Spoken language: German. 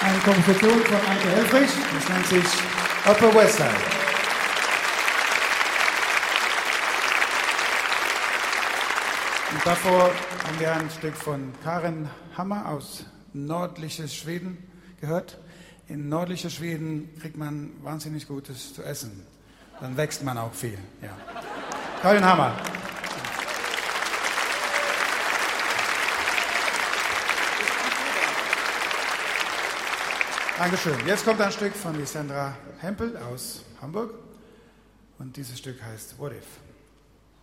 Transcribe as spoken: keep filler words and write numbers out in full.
Eine Komposition von Anke Helfrich, das nennt sich Upper West Side. Und davor haben wir ein Stück von Karin Hammer aus nördliches Schweden gehört. In nördlicher Schweden kriegt man wahnsinnig Gutes zu essen. Dann wächst man auch viel. Ja. Karin Hammer. Dankeschön. Jetzt kommt ein Stück von Lissandra Hempel aus Hamburg und dieses Stück heißt What If?